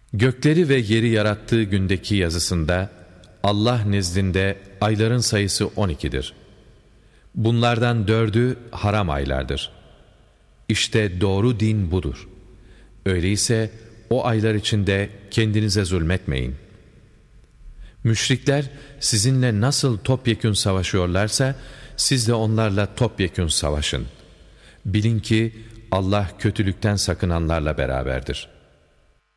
Gökleri ve yeri yarattığı gündeki yazısında Allah nezdinde ayların sayısı 12'dir. Bunlardan 4'ü haram aylardır. İşte doğru din budur. Öyleyse o aylar içinde kendinize zulmetmeyin. Müşrikler sizinle nasıl topyekün savaşıyorlarsa siz de onlarla topyekün savaşın. Bilin ki Allah kötülükten sakınanlarla beraberdir.